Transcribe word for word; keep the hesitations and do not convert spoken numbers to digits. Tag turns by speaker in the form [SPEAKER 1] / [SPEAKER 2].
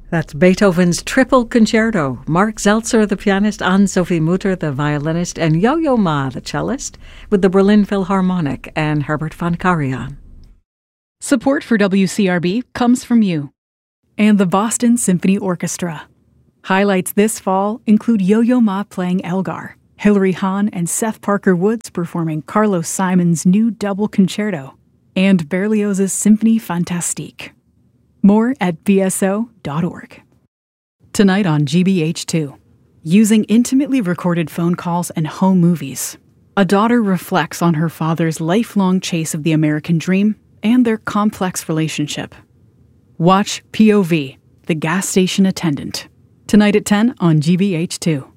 [SPEAKER 1] That's Beethoven's Triple Concerto. Mark Zeltzer, the pianist, Anne-Sophie Mutter, the violinist, and Yo-Yo Ma, the cellist, with the Berlin Philharmonic and Herbert von Karajan.
[SPEAKER 2] Support for W C R B comes from you and the Boston Symphony Orchestra. Highlights this fall include Yo-Yo Ma playing Elgar, Hilary Hahn and Seth Parker Woods performing Carlos Simon's new double concerto, and Berlioz's Symphonie Fantastique. More at b s o dot org. Tonight on G B H two, using intimately recorded phone calls and home movies, a daughter reflects on her father's lifelong chase of the American dream and their complex relationship. Watch P O V, The Gas Station Attendant, tonight at ten on G B H two.